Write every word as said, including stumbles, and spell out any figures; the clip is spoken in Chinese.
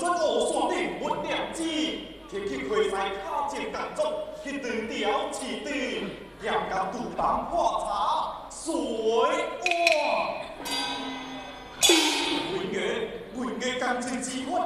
准我山顶不良子，天气开赛靠前工作，一顿调起顿，要甲杜当破茶水碗。文月，文月感情之款，